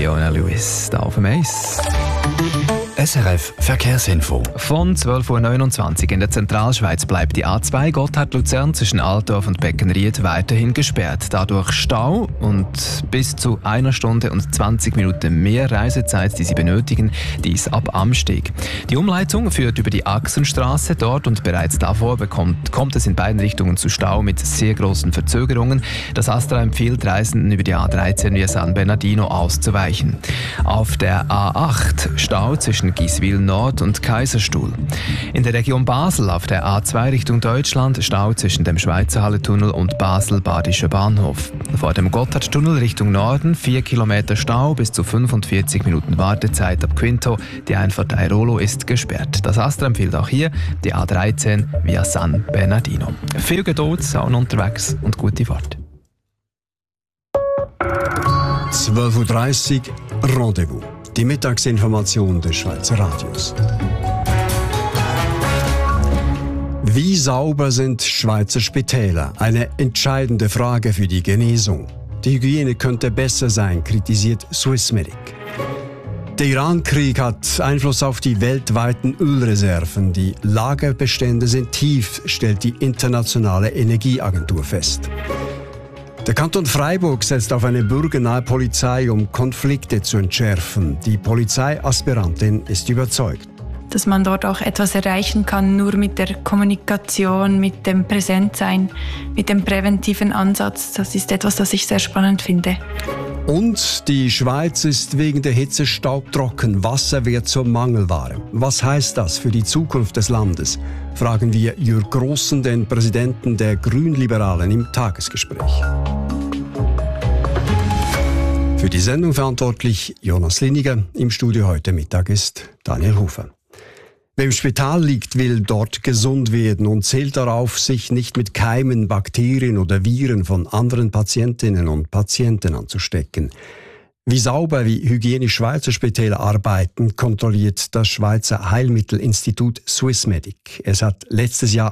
Leona Lewis, da auf dem Eis. SRF Verkehrsinfo. Von 12.29 Uhr in der Zentralschweiz bleibt die A2 Gotthard-Luzern zwischen Altdorf und Beckenried weiterhin gesperrt. Dadurch Stau und bis zu 1 Stunde und 20 Minuten mehr Reisezeit, die Sie benötigen, dies ab Amsteg. Die Umleitung führt über die Achsenstraße dort und bereits davor kommt es in beiden Richtungen zu Stau mit sehr großen Verzögerungen. Das ASTRA empfiehlt Reisenden über die A13 via San Bernardino auszuweichen. Auf der A8 Stau zwischen Gieswil Nord und Kaiserstuhl. In der Region Basel auf der A2 Richtung Deutschland Stau zwischen dem Schweizerhalle-Tunnel und Basel-Badischer Bahnhof. Vor dem Gotthardtunnel Richtung Norden 4 Kilometer Stau bis zu 45 Minuten Wartezeit ab Quinto. Die Einfahrt Airolo ist gesperrt. Das ASTRA empfiehlt auch hier die A13 via San Bernardino. Viel Geduld, auch unterwegs und gute Fahrt. 12.30 Uhr Rendezvous. Die Mittagsinformation des Schweizer Radios. Wie sauber sind Schweizer Spitäler? Eine entscheidende Frage für die Genesung. Die Hygiene könnte besser sein, kritisiert Swissmedic. Der Iran-Krieg hat Einfluss auf die weltweiten Ölreserven. Die Lagerbestände sind tief, stellt die Internationale Energieagentur fest. Der Kanton Freiburg setzt auf eine bürgernahe Polizei, um Konflikte zu entschärfen. Die Polizeiaspirantin ist überzeugt. Dass man dort auch etwas erreichen kann, nur mit der Kommunikation, mit dem Präsentsein, mit dem präventiven Ansatz. Das ist etwas, das ich sehr spannend finde. Und die Schweiz ist wegen der Hitze staubtrocken. Wasser wird zur Mangelware. Was heißt das für die Zukunft des Landes? Fragen wir Jürg Grossen, den Präsidenten der Grünliberalen, im Tagesgespräch. Für die Sendung verantwortlich Jonas Liniger. Im Studio heute Mittag ist Daniel Hofer. Wer im Spital liegt, will dort gesund werden und zählt darauf, sich nicht mit Keimen, Bakterien oder Viren von anderen Patientinnen und Patienten anzustecken. Wie sauber, wie hygienisch Schweizer Spitäler arbeiten, kontrolliert das Schweizer Heilmittelinstitut Swissmedic. Es hat letztes Jahr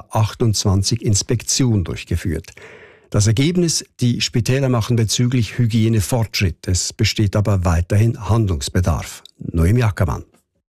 28 Inspektionen durchgeführt. Das Ergebnis: Die Spitäler machen bezüglich Hygiene Fortschritt. Es besteht aber weiterhin Handlungsbedarf. Noemi Ackermann.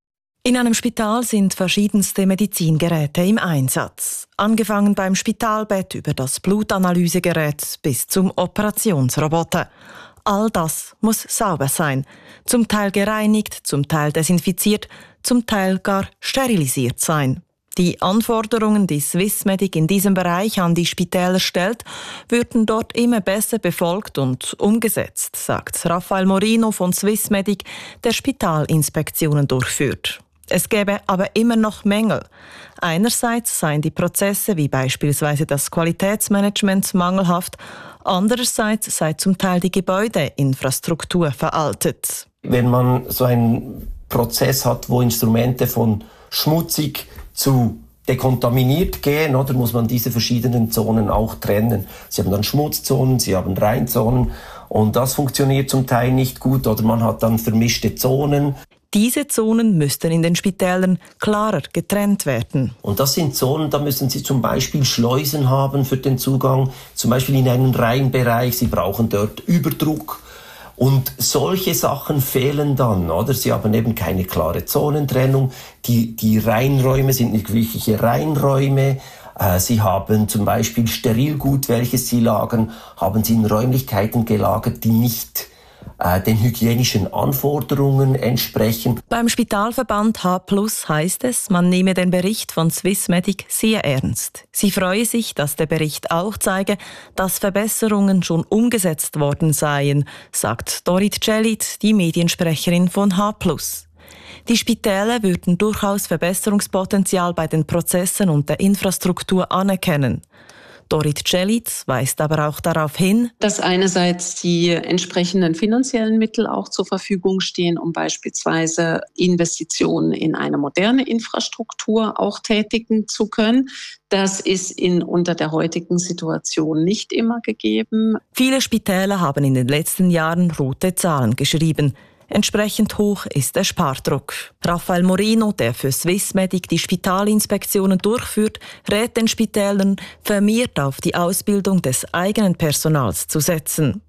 In einem Spital sind verschiedenste Medizingeräte im Einsatz. Angefangen beim Spitalbett über das Blutanalysegerät bis zum Operationsroboter. All das muss sauber sein. Zum Teil gereinigt, zum Teil desinfiziert, zum Teil gar sterilisiert sein. Die Anforderungen, die Swissmedic in diesem Bereich an die Spitäler stellt, würden dort immer besser befolgt und umgesetzt, sagt Raphael Morino von Swissmedic, der Spitalinspektionen durchführt. Es gäbe aber immer noch Mängel. Einerseits seien die Prozesse, wie beispielsweise das Qualitätsmanagement, mangelhaft. Andererseits sei zum Teil die Gebäudeinfrastruktur veraltet. Wenn man so einen Prozess hat, wo Instrumente von schmutzig zu dekontaminiert gehen, oder muss man diese verschiedenen Zonen auch trennen. Sie haben dann Schmutzzonen, Sie haben Reinzonen und das funktioniert zum Teil nicht gut oder man hat dann vermischte Zonen. Diese Zonen müssten in den Spitälern klarer getrennt werden. Und das sind Zonen, da müssen Sie zum Beispiel Schleusen haben für den Zugang, zum Beispiel in einen Reinbereich. Sie brauchen dort Überdruck. Und solche Sachen fehlen dann, oder? Sie haben eben keine klare Zonentrennung. Die Reinräume sind nicht wirkliche Reinräume. Sie haben zum Beispiel Sterilgut, welches Sie lagern, haben Sie in Räumlichkeiten gelagert, die nicht den hygienischen Anforderungen entsprechen. Beim Spitalverband H+ heißt es, man nehme den Bericht von Swissmedic sehr ernst. Sie freue sich, dass der Bericht auch zeige, dass Verbesserungen schon umgesetzt worden seien, sagt Dorit Celit, die Mediensprecherin von H+. Die Spitäler würden durchaus Verbesserungspotenzial bei den Prozessen und der Infrastruktur anerkennen. Dorit Celitz weist aber auch darauf hin, dass einerseits die entsprechenden finanziellen Mittel auch zur Verfügung stehen, um beispielsweise Investitionen in eine moderne Infrastruktur auch tätigen zu können. Das ist unter der heutigen Situation nicht immer gegeben. Viele Spitäler haben in den letzten Jahren rote Zahlen geschrieben. Entsprechend hoch ist der Spardruck. Raphael Morino, der für Swissmedic die Spitalinspektionen durchführt, rät den Spitälern, vermehrt auf die Ausbildung des eigenen Personals zu setzen.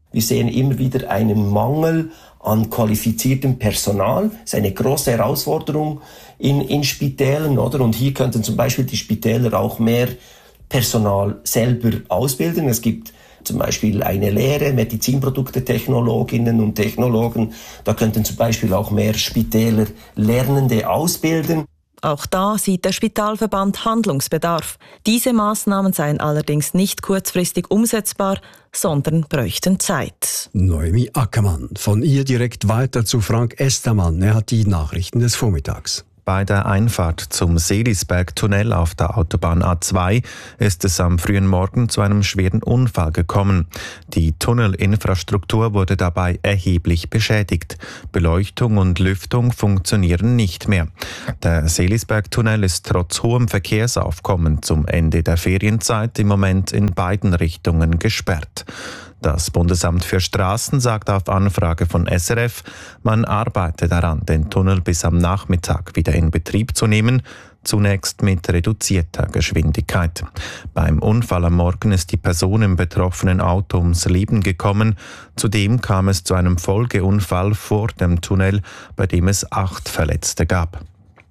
Wir sehen immer wieder einen Mangel an qualifiziertem Personal. Das ist eine große Herausforderung in Spitälern, oder? Und hier könnten zum Beispiel die Spitäler auch mehr Personal selber ausbilden. Es gibt zum Beispiel eine Lehre, Medizinprodukte-Technologinnen und Technologen. Da könnten zum Beispiel auch mehr Spitäler Lernende ausbilden. Auch da sieht der Spitalverband Handlungsbedarf. Diese Maßnahmen seien allerdings nicht kurzfristig umsetzbar, sondern bräuchten Zeit. Noemi Ackermann. Von ihr direkt weiter zu Frank Estermann. Er hat die Nachrichten des Vormittags. Bei der Einfahrt zum Seelisberg-Tunnel auf der Autobahn A2 ist es am frühen Morgen zu einem schweren Unfall gekommen. Die Tunnelinfrastruktur wurde dabei erheblich beschädigt. Beleuchtung und Lüftung funktionieren nicht mehr. Der Seelisberg-Tunnel ist trotz hohem Verkehrsaufkommen zum Ende der Ferienzeit im Moment in beiden Richtungen gesperrt. Das Bundesamt für Straßen sagt auf Anfrage von SRF, man arbeite daran, den Tunnel bis am Nachmittag wieder in Betrieb zu nehmen, zunächst mit reduzierter Geschwindigkeit. Beim Unfall am Morgen ist die Person im betroffenen Auto ums Leben gekommen. Zudem kam es zu einem Folgeunfall vor dem Tunnel, bei dem es 8 Verletzte gab.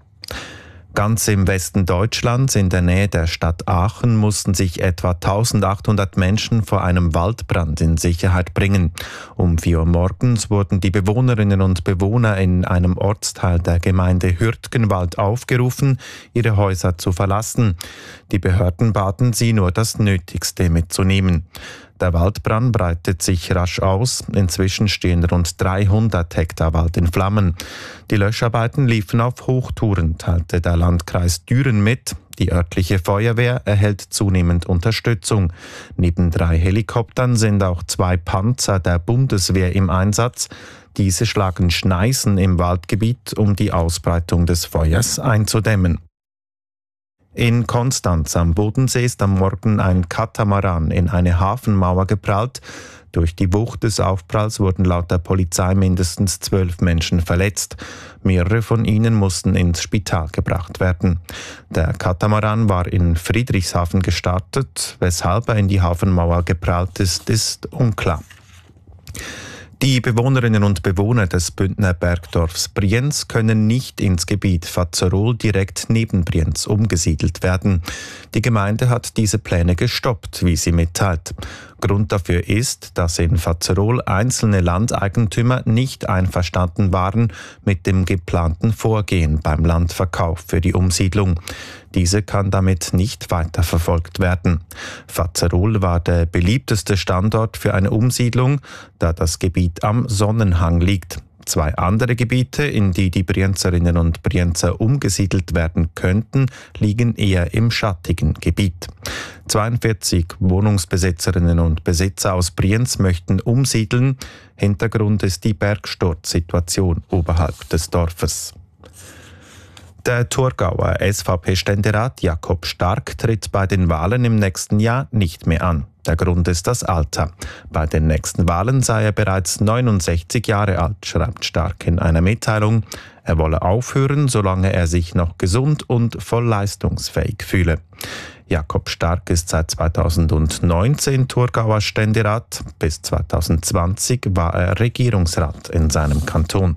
Ganz im Westen Deutschlands, in der Nähe der Stadt Aachen, mussten sich etwa 1800 Menschen vor einem Waldbrand in Sicherheit bringen. Um 4 Uhr morgens wurden die Bewohnerinnen und Bewohner in einem Ortsteil der Gemeinde Hürtgenwald aufgerufen, ihre Häuser zu verlassen. Die Behörden baten sie, nur das Nötigste mitzunehmen. Der Waldbrand breitet sich rasch aus. Inzwischen stehen rund 300 Hektar Wald in Flammen. Die Löscharbeiten liefen auf Hochtouren, teilte der Landkreis Düren mit. Die örtliche Feuerwehr erhält zunehmend Unterstützung. Neben 3 Helikoptern sind auch 2 Panzer der Bundeswehr im Einsatz. Diese schlagen Schneisen im Waldgebiet, um die Ausbreitung des Feuers einzudämmen. In Konstanz am Bodensee ist am Morgen ein Katamaran in eine Hafenmauer geprallt. Durch die Wucht des Aufpralls wurden laut der Polizei mindestens 12 Menschen verletzt. Mehrere von ihnen mussten ins Spital gebracht werden. Der Katamaran war in Friedrichshafen gestartet. Weshalb er in die Hafenmauer geprallt ist, ist unklar. Die Bewohnerinnen und Bewohner des Bündner Bergdorfs Brienz können nicht ins Gebiet Vazerol direkt neben Brienz umgesiedelt werden. Die Gemeinde hat diese Pläne gestoppt, wie sie mitteilt. Grund dafür ist, dass in Vazerol einzelne Landeigentümer nicht einverstanden waren mit dem geplanten Vorgehen beim Landverkauf für die Umsiedlung. Diese kann damit nicht weiterverfolgt werden. Vazerol war der beliebteste Standort für eine Umsiedlung, da das Gebiet am Sonnenhang liegt. 2 andere Gebiete, in die die Brienzerinnen und Brienzer umgesiedelt werden könnten, liegen eher im schattigen Gebiet. 42 Wohnungsbesitzerinnen und Besitzer aus Brienz möchten umsiedeln. Hintergrund ist die Bergsturzsituation oberhalb des Dorfes. Der Thurgauer SVP-Ständerat Jakob Stark tritt bei den Wahlen im nächsten Jahr nicht mehr an. Der Grund ist das Alter. Bei den nächsten Wahlen sei er bereits 69 Jahre alt, schreibt Stark in einer Mitteilung. Er wolle aufhören, solange er sich noch gesund und voll leistungsfähig fühle. Jakob Stark ist seit 2019 Thurgauer Ständerat. Bis 2020 war er Regierungsrat in seinem Kanton.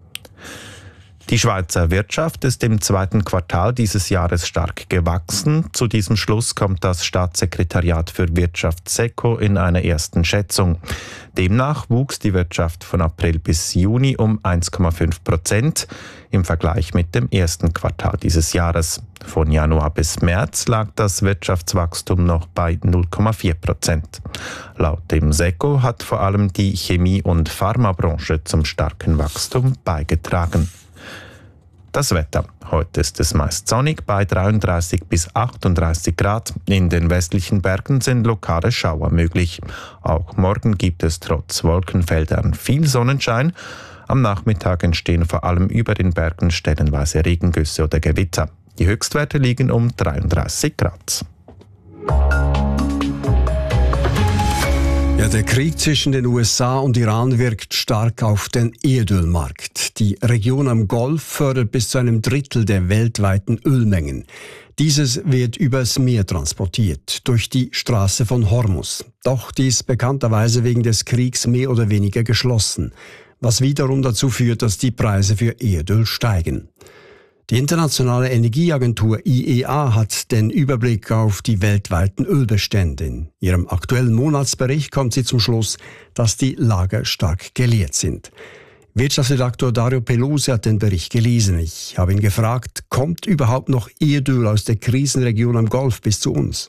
Die Schweizer Wirtschaft ist im 2. Quartal dieses Jahres stark gewachsen. Zu diesem Schluss kommt das Staatssekretariat für Wirtschaft SECO in einer ersten Schätzung. Demnach wuchs die Wirtschaft von April bis Juni um 1,5% im Vergleich mit dem 1. Quartal dieses Jahres. Von Januar bis März lag das Wirtschaftswachstum noch bei 0,4%. Laut dem SECO hat vor allem die Chemie- und Pharmabranche zum starken Wachstum beigetragen. Das Wetter. Heute ist es meist sonnig bei 33 bis 38 Grad. In den westlichen Bergen sind lokale Schauer möglich. Auch morgen gibt es trotz Wolkenfeldern viel Sonnenschein. Am Nachmittag entstehen vor allem über den Bergen stellenweise Regengüsse oder Gewitter. Die Höchstwerte liegen um 33 Grad. Ja, der Krieg zwischen den USA und Iran wirkt stark auf den Erdölmarkt. Die Region am Golf fördert bis zu einem Drittel der weltweiten Ölmengen. Dieses wird übers Meer transportiert, durch die Straße von Hormuz. Doch die ist bekannterweise wegen des Kriegs mehr oder weniger geschlossen, was wiederum dazu führt, dass die Preise für Erdöl steigen. Die Internationale Energieagentur IEA hat den Überblick auf die weltweiten Ölbestände. In ihrem aktuellen Monatsbericht kommt sie zum Schluss, dass die Lager stark geleert sind. Wirtschaftsredaktor Dario Pelosi hat den Bericht gelesen. Ich habe ihn gefragt, kommt überhaupt noch Erdöl aus der Krisenregion am Golf bis zu uns?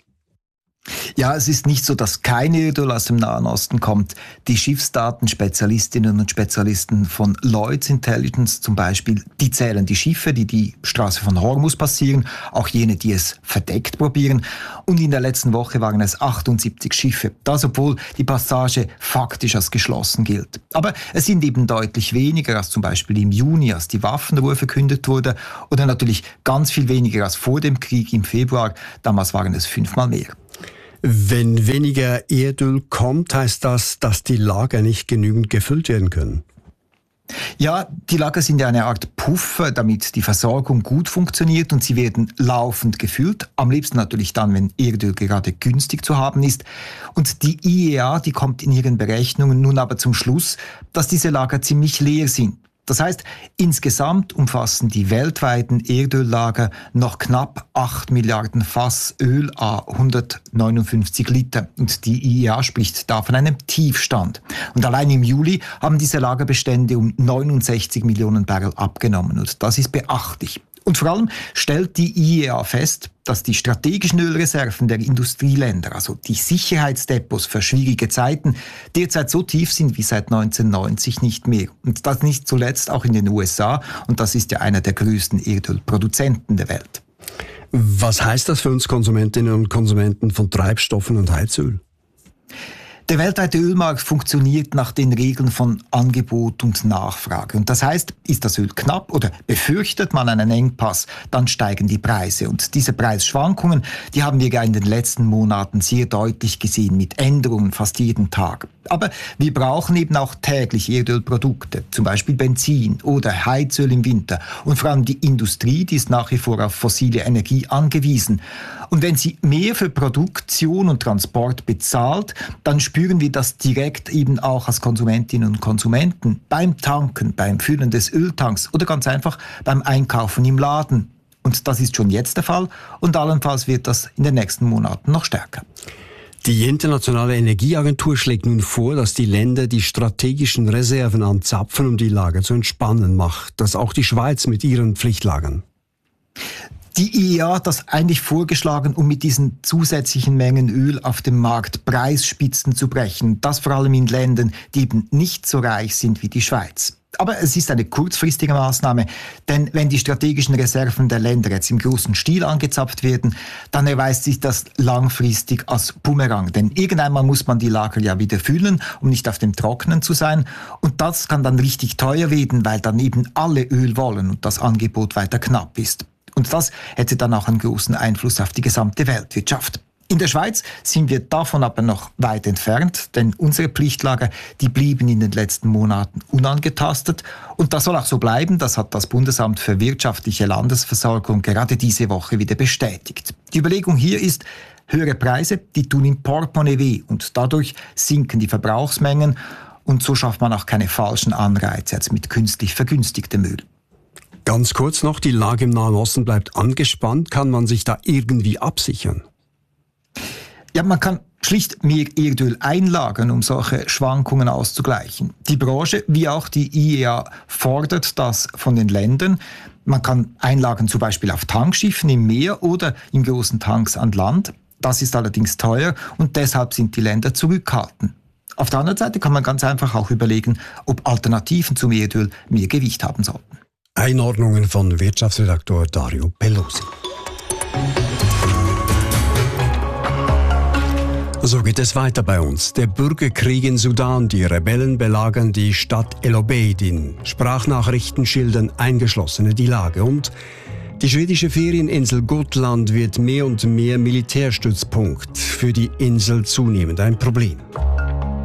Ja, es ist nicht so, dass kein Erdöl aus dem Nahen Osten kommt. Die Schiffsdatenspezialistinnen und Spezialisten von Lloyd's Intelligence zum Beispiel, die zählen die Schiffe, die die Straße von Hormuz passieren, auch jene, die es verdeckt probieren. Und in der letzten Woche waren es 78 Schiffe, das obwohl die Passage faktisch als geschlossen gilt. Aber es sind eben deutlich weniger als zum Beispiel im Juni, als die Waffenruhe verkündet wurde, oder natürlich ganz viel weniger als vor dem Krieg im Februar. Damals waren es 5-mal mehr. Wenn weniger Erdöl kommt, heißt das, dass die Lager nicht genügend gefüllt werden können? Ja, die Lager sind ja eine Art Puffer, damit die Versorgung gut funktioniert und sie werden laufend gefüllt. Am liebsten natürlich dann, wenn Erdöl gerade günstig zu haben ist. Und die IEA, die kommt in ihren Berechnungen nun aber zum Schluss, dass diese Lager ziemlich leer sind. Das heißt, insgesamt umfassen die weltweiten Erdöllager noch knapp 8 Milliarden Fass Öl à 159 Liter. Und die IEA spricht da von einem Tiefstand. Und allein im Juli haben diese Lagerbestände um 69 Millionen Barrel abgenommen. Und das ist beachtlich. Und vor allem stellt die IEA fest, dass die strategischen Ölreserven der Industrieländer, also die Sicherheitsdepots für schwierige Zeiten, derzeit so tief sind wie seit 1990 nicht mehr. Und das nicht zuletzt auch in den USA. Und das ist ja einer der größten Erdölproduzenten der Welt. Was heißt das für uns Konsumentinnen und Konsumenten von Treibstoffen und Heizöl? Der weltweite Ölmarkt funktioniert nach den Regeln von Angebot und Nachfrage. Und das heißt, ist das Öl knapp oder befürchtet man einen Engpass, dann steigen die Preise. Und diese Preisschwankungen, die haben wir ja in den letzten Monaten sehr deutlich gesehen, mit Änderungen fast jeden Tag. Aber wir brauchen eben auch täglich Erdölprodukte, zum Beispiel Benzin oder Heizöl im Winter. Und vor allem die Industrie, die ist nach wie vor auf fossile Energie angewiesen. Und wenn sie mehr für Produktion und Transport bezahlt, dann spüren wir das direkt eben auch als Konsumentinnen und Konsumenten beim Tanken, beim Füllen des Öltanks oder ganz einfach beim Einkaufen im Laden. Und das ist schon jetzt der Fall und allenfalls wird das in den nächsten Monaten noch stärker. Die Internationale Energieagentur schlägt nun vor, dass die Länder die strategischen Reserven anzapfen, um die Lager zu entspannen. Macht das auch die Schweiz mit ihren Pflichtlagern? Die IEA hat das eigentlich vorgeschlagen, um mit diesen zusätzlichen Mengen Öl auf dem Markt Preisspitzen zu brechen. Das vor allem in Ländern, die eben nicht so reich sind wie die Schweiz. Aber es ist eine kurzfristige Maßnahme, denn wenn die strategischen Reserven der Länder jetzt im großen Stil angezapft werden, dann erweist sich das langfristig als Bumerang. Denn irgendeinmal muss man die Lager ja wieder füllen, um nicht auf dem Trockenen zu sein. Und das kann dann richtig teuer werden, weil dann eben alle Öl wollen und das Angebot weiter knapp ist. Und das hätte dann auch einen großen Einfluss auf die gesamte Weltwirtschaft. In der Schweiz sind wir davon aber noch weit entfernt, denn unsere Pflichtlager, die blieben in den letzten Monaten unangetastet. Und das soll auch so bleiben, das hat das Bundesamt für wirtschaftliche Landesversorgung gerade diese Woche wieder bestätigt. Die Überlegung hier ist, höhere Preise, die tun im Portemonnaie weh und dadurch sinken die Verbrauchsmengen und so schafft man auch keine falschen Anreize jetzt mit künstlich vergünstigtem Öl. Ganz kurz noch, die Lage im Nahen Osten bleibt angespannt. Kann man sich da irgendwie absichern? Ja, man kann schlicht mehr Erdöl einlagern, um solche Schwankungen auszugleichen. Die Branche, wie auch die IEA, fordert das von den Ländern. Man kann einlagern zum Beispiel auf Tankschiffen im Meer oder in großen Tanks an Land. Das ist allerdings teuer und deshalb sind die Länder zurückhaltend. Auf der anderen Seite kann man ganz einfach auch überlegen, ob Alternativen zum Erdöl mehr Gewicht haben sollten. Einordnungen von Wirtschaftsredaktor Dario Pelosi. So geht es weiter bei uns. Der Bürgerkrieg in Sudan. Die Rebellen belagern die Stadt El Obeid. In Sprachnachrichten schildern Eingeschlossene die Lage. Und die schwedische Ferieninsel Gotland wird mehr und mehr Militärstützpunkt. Für die Insel zunehmend ein Problem.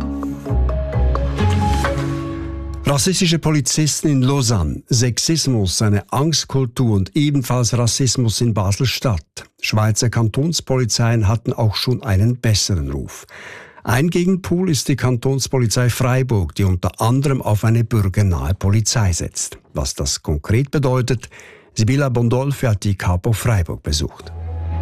Rassistische Polizisten in Lausanne, Sexismus, eine Angstkultur und ebenfalls Rassismus in Basel-Stadt. Schweizer Kantonspolizeien hatten auch schon einen besseren Ruf. Ein Gegenpol ist die Kantonspolizei Freiburg, die unter anderem auf eine bürgernahe Polizei setzt. Was das konkret bedeutet, Sibylla Bondolfi hat die Kapo Freiburg besucht.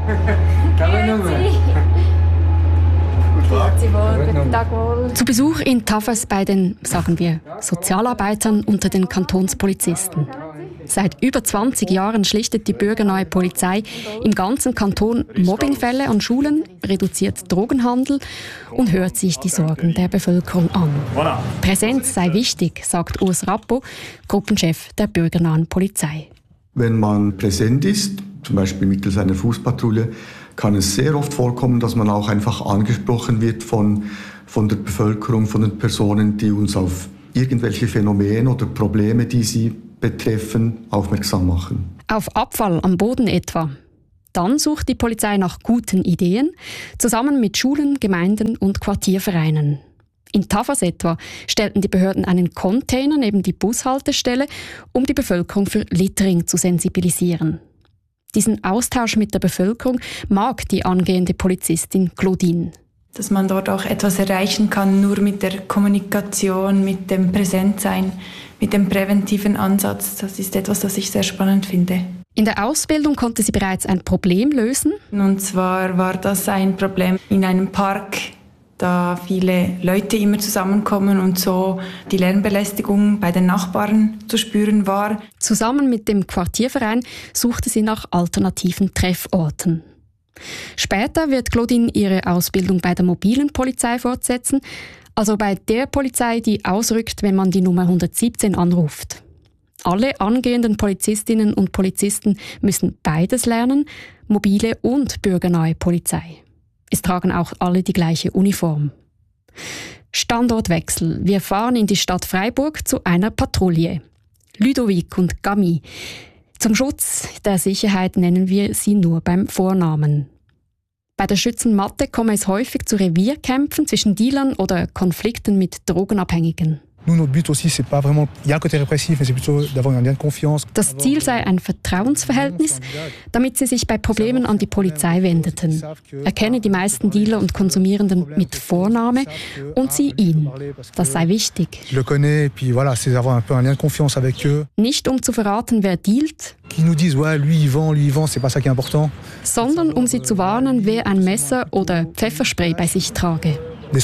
Zu Besuch in Tafers bei den, sagen wir, Sozialarbeitern unter den Kantonspolizisten. Seit über 20 Jahren schlichtet die bürgernahe Polizei im ganzen Kanton Mobbingfälle an Schulen, reduziert Drogenhandel und hört sich die Sorgen der Bevölkerung an. Präsenz sei wichtig, sagt Urs Rappo, Gruppenchef der bürgernahen Polizei. Wenn man präsent ist, zum Beispiel mittels einer Fußpatrouille, kann es sehr oft vorkommen, dass man auch einfach angesprochen wird von der Bevölkerung, von den Personen, die uns auf irgendwelche Phänomene oder Probleme, die sie betreffen, aufmerksam machen. Auf Abfall am Boden etwa. Dann sucht die Polizei nach guten Ideen, zusammen mit Schulen, Gemeinden und Quartiervereinen. In Tafers etwa stellten die Behörden einen Container neben die Bushaltestelle, um die Bevölkerung für Littering zu sensibilisieren. Diesen Austausch mit der Bevölkerung mag die angehende Polizistin Claudine. Dass man dort auch etwas erreichen kann, nur mit der Kommunikation, mit dem Präsentsein, mit dem präventiven Ansatz. Das ist etwas, das ich sehr spannend finde. In der Ausbildung konnte sie bereits ein Problem lösen. Und zwar war das ein Problem in einem Park, da viele Leute immer zusammenkommen und so die Lärmbelästigung bei den Nachbarn zu spüren war. Zusammen mit dem Quartierverein suchte sie nach alternativen Trefforten. Später wird Claudine ihre Ausbildung bei der mobilen Polizei fortsetzen, also bei der Polizei, die ausrückt, wenn man die Nummer 117 anruft. Alle angehenden Polizistinnen und Polizisten müssen beides lernen, mobile und bürgernahe Polizei. Es tragen auch alle die gleiche Uniform. Standortwechsel. Wir fahren in die Stadt Freiburg zu einer Patrouille. Ludovic und Gami. Zum Schutz der Sicherheit nennen wir sie nur beim Vornamen. Bei der Schützenmatte komme es häufig zu Revierkämpfen zwischen Dealern oder Konflikten mit Drogenabhängigen. Das Ziel sei ein Vertrauensverhältnis, damit sie sich bei Problemen an die Polizei wendeten. Er kenne die meisten Dealer und Konsumierenden mit Vorname und sie ihn. Das sei wichtig. Nicht um zu verraten, wer dealt, sondern um sie zu warnen, wer ein Messer oder Pfefferspray bei sich trage.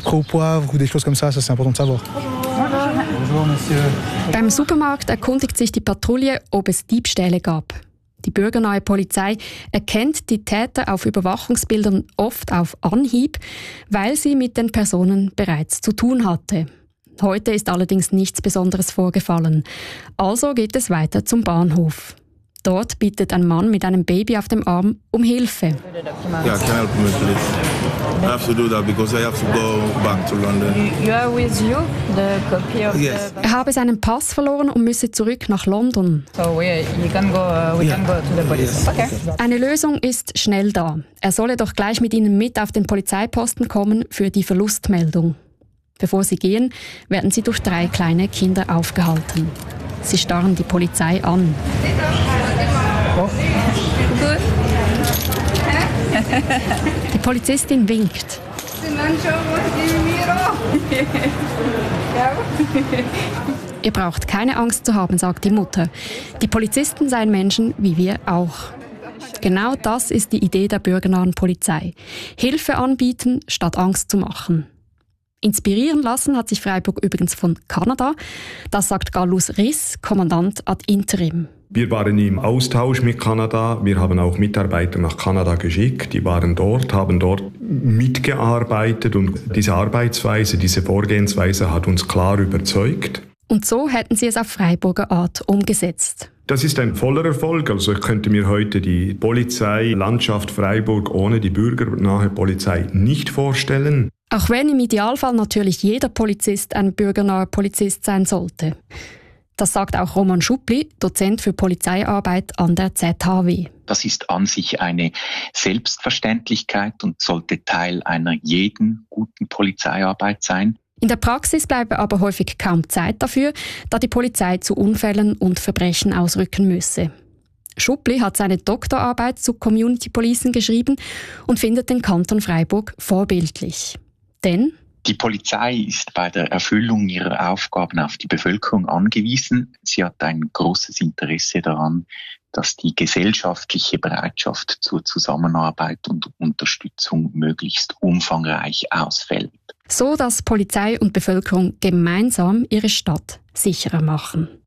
Beim Supermarkt erkundigt sich die Patrouille, ob es Diebstähle gab. Die bürgernahe Polizei erkennt die Täter auf Überwachungsbildern oft auf Anhieb, weil sie mit den Personen bereits zu tun hatte. Heute ist allerdings nichts Besonderes vorgefallen. Also geht es weiter zum Bahnhof. Dort bittet ein Mann mit einem Baby auf dem Arm um Hilfe. Yeah, can help me, please? I have to do that because I have to go back to London. You are with you, the copy of yes. Er habe seinen Pass verloren und müsse zurück nach London. So we can go to the police. Okay. Eine Lösung ist schnell da. Er solle doch gleich mit ihnen mit auf den Polizeiposten kommen für die Verlustmeldung. Bevor sie gehen, werden sie durch 3 kleine Kinder aufgehalten. Sie starren die Polizei an. Die Polizistin winkt. Ihr braucht keine Angst zu haben, sagt die Mutter. Die Polizisten seien Menschen wie wir auch. Genau das ist die Idee der bürgernahen Polizei. Hilfe anbieten, statt Angst zu machen. Inspirieren lassen hat sich Freiburg übrigens von Kanada. Das sagt Gallus Riss, Kommandant ad interim. Wir waren im Austausch mit Kanada. Wir haben auch Mitarbeiter nach Kanada geschickt. Die waren dort, haben dort mitgearbeitet. Und diese Arbeitsweise, diese Vorgehensweise hat uns klar überzeugt. Und so hätten sie es auf Freiburger Art umgesetzt. Das ist ein voller Erfolg. Also ich könnte mir heute die Polizeilandschaft Freiburg ohne die bürgernahe Polizei nicht vorstellen. Auch wenn im Idealfall natürlich jeder Polizist ein bürgernaher Polizist sein sollte. Das sagt auch Roman Schuppli, Dozent für Polizeiarbeit an der ZHW. Das ist an sich eine Selbstverständlichkeit und sollte Teil einer jeden guten Polizeiarbeit sein. In der Praxis bleibe aber häufig kaum Zeit dafür, da die Polizei zu Unfällen und Verbrechen ausrücken müsse. Schuppli hat seine Doktorarbeit zu Community Policing geschrieben und findet den Kanton Freiburg vorbildlich. Denn die Polizei ist bei der Erfüllung ihrer Aufgaben auf die Bevölkerung angewiesen. Sie hat ein großes Interesse daran, dass die gesellschaftliche Bereitschaft zur Zusammenarbeit und Unterstützung möglichst umfangreich ausfällt. So dass Polizei und Bevölkerung gemeinsam ihre Stadt sicherer machen.